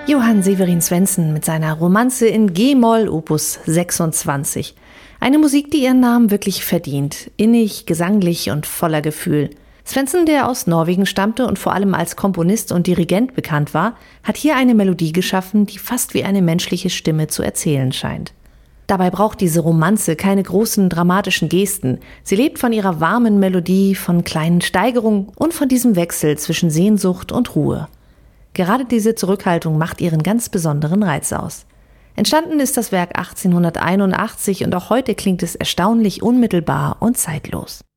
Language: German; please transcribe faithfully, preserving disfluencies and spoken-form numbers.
Johann Severin Svendsen mit seiner Romanze in G-Moll Opus sechsundzwanzig. Eine Musik, die ihren Namen wirklich verdient. Innig, gesanglich und voller Gefühl. Svendsen, der aus Norwegen stammte und vor allem als Komponist und Dirigent bekannt war, hat hier eine Melodie geschaffen, die fast wie eine menschliche Stimme zu erzählen scheint. Dabei braucht diese Romanze keine großen dramatischen Gesten. Sie lebt von ihrer warmen Melodie, von kleinen Steigerungen und von diesem Wechsel zwischen Sehnsucht und Ruhe. Gerade diese Zurückhaltung macht ihren ganz besonderen Reiz aus. Entstanden ist das Werk achtzehnhunderteinundachtzig und auch heute klingt es erstaunlich unmittelbar und zeitlos.